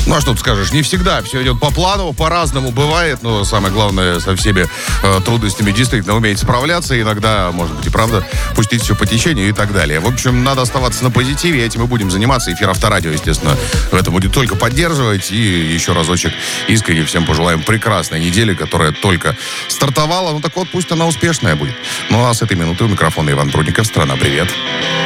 Ну, а что ты скажешь, не всегда все идет по плану, по-разному бывает, но самое главное, со всеми трудностями действительно уметь справляться, иногда, может быть, и правда, пустить все по течению и так далее. В общем, надо оставаться на позитиве, этим и будем заниматься. Эфир Авторадио, естественно, это будет только поддерживать. И еще разочек искренне всем пожелаем прекрасной недели, которая только стартовала. Ну так вот, пусть она успешная будет. Ну а с этой минуты у микрофона Иван Прудников. Страна, привет.